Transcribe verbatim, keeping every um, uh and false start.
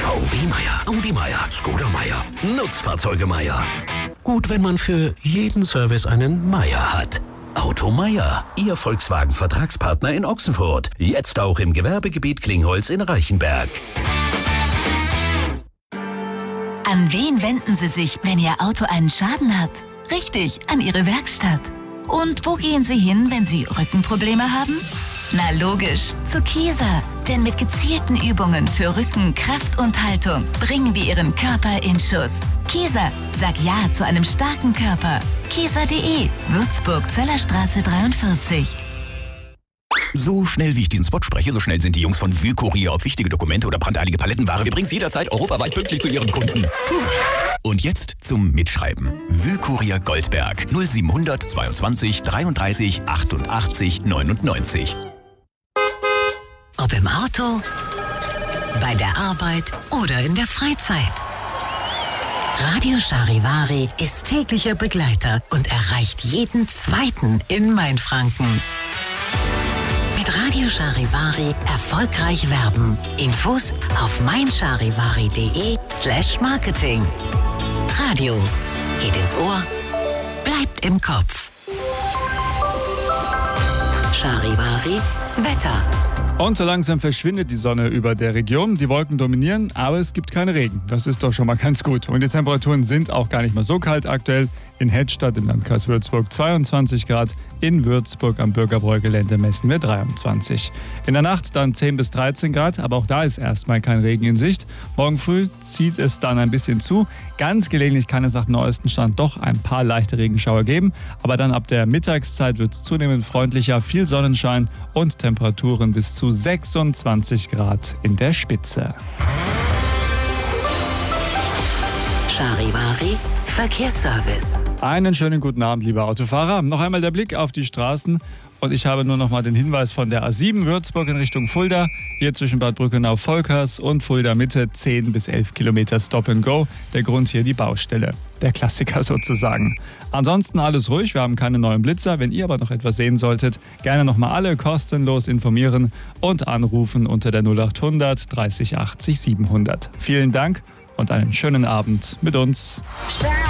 V W Meier, Audi Meier, Skoda Meier, Nutzfahrzeuge Meier. Gut, wenn man für jeden Service einen Meier hat. Auto Meier, Ihr Volkswagen-Vertragspartner in Ochsenfurt. Jetzt auch im Gewerbegebiet Klingholz in Reichenberg. An wen wenden Sie sich, wenn Ihr Auto einen Schaden hat? Richtig, an Ihre Werkstatt. Und wo gehen Sie hin, wenn Sie Rückenprobleme haben? Na logisch, zu Kieser. Denn mit gezielten Übungen für Rücken, Kraft und Haltung bringen wir Ihren Körper in Schuss. Kieser, sag Ja zu einem starken Körper. Kieser punkt de, Würzburg, Zöllerstraße dreiundvierzig. So schnell wie ich diesen Spot spreche, so schnell sind die Jungs von Wühlkurier. Ob wichtige Dokumente oder brandeilige Palettenware, wir bringen es jederzeit europaweit pünktlich zu Ihren Kunden. Puh. Und jetzt zum Mitschreiben. Wühlkurier Goldberg null siebenhundert zweiundzwanzig dreiunddreißig achtundachtzig neunundneunzig. Ob im Auto, bei der Arbeit oder in der Freizeit. Radio Charivari ist täglicher Begleiter und erreicht jeden Zweiten in Mainfranken. Mit Radio Charivari erfolgreich werben. Infos auf meincharivari.de slash marketing. Radio geht ins Ohr, bleibt im Kopf. Charivari Wetter. Und so langsam verschwindet die Sonne über der Region. Die Wolken dominieren, aber es gibt keinen Regen. Das ist doch schon mal ganz gut. Und die Temperaturen sind auch gar nicht mal so kalt aktuell. In Hettstadt im Landkreis Würzburg zweiundzwanzig Grad. In Würzburg am Bürgerbräu-Gelände messen wir dreiundzwanzig. In der Nacht dann zehn bis dreizehn Grad, aber auch da ist erstmal kein Regen in Sicht. Morgen früh zieht es dann ein bisschen zu. Ganz gelegentlich kann es nach neuestem Stand doch ein paar leichte Regenschauer geben. Aber dann ab der Mittagszeit wird es zunehmend freundlicher, viel Sonnenschein und Temperaturen bis zu sechsundzwanzig Grad in der Spitze. Charivari Verkehrsservice. Einen schönen guten Abend, liebe Autofahrer. Noch einmal der Blick auf die Straßen. Und ich habe nur noch mal den Hinweis von der A sieben Würzburg in Richtung Fulda. Hier zwischen Bad Brückenau-Volkers und Fulda Mitte zehn bis elf Kilometer Stop and Go. Der Grund hier die Baustelle. Der Klassiker sozusagen. Ansonsten alles ruhig, wir haben keine neuen Blitzer. Wenn ihr aber noch etwas sehen solltet, gerne noch mal alle kostenlos informieren und anrufen unter der null achthundert dreißig achtzig siebenhundert. Vielen Dank und einen schönen Abend mit uns.